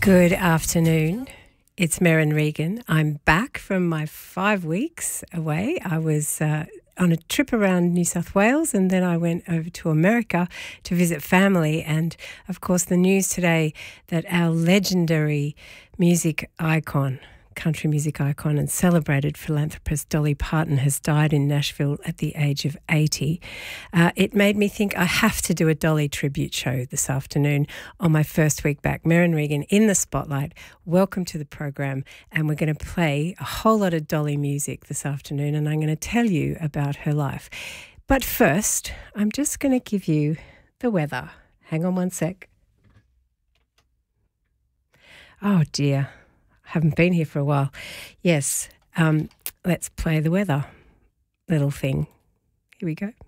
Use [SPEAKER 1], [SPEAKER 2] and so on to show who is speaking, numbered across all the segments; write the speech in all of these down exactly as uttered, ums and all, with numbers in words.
[SPEAKER 1] Good afternoon. It's Merryn Regan. I'm back from my five weeks away. I was uh, on a trip around New South Wales and then I went over to America to visit family. And, of course, the news today that our legendary music icon, country music icon and celebrated philanthropist Dolly Parton has died in Nashville at the age of eighty. Uh, it made me think I have to do a Dolly tribute show this afternoon on my first week back. Merryn Regan in the spotlight. Welcome to the program, and we're going to play a whole lot of Dolly music this afternoon, and I'm going to tell you about her life. But first, I'm just going to give you the weather. Hang on one sec. Oh dear. Haven't been here for a while. Yes, um, let's play the weather little thing. Here we go.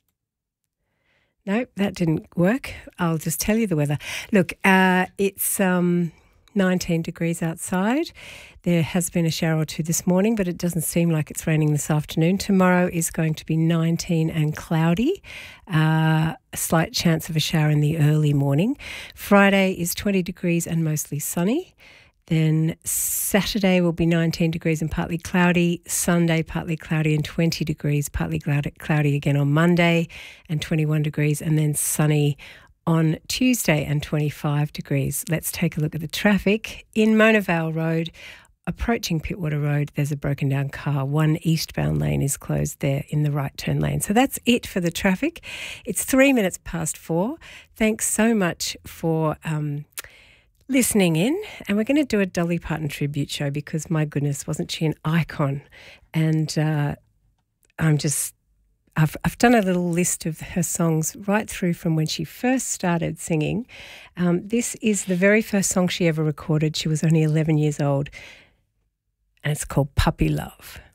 [SPEAKER 1] No, that didn't work. I'll just tell you the weather. Look, uh, it's um, nineteen degrees outside. There has been a shower or two this morning, but it doesn't seem like it's raining this afternoon. Tomorrow is going to be nineteen and cloudy. Uh, a slight chance of a shower in the early morning. Friday is twenty degrees and mostly sunny. Then Saturday will be nineteen degrees and partly cloudy. Sunday, partly cloudy and twenty degrees, partly cloudy again on Monday and twenty-one degrees. And then sunny on Tuesday and twenty-five degrees. Let's take a look at the traffic. In Mona Vale Road, approaching Pittwater Road, there's a broken down car. One eastbound lane is closed there in the right turn lane. So that's it for the traffic. It's three minutes past four. Thanks so much for Um, listening in, and we're going to do a Dolly Parton tribute show because, my goodness, wasn't she an icon? And uh, I'm just, I've, I've done a little list of her songs right through from when she first started singing. Um, this is the very first song she ever recorded. She was only eleven years old, and it's called Puppy Love.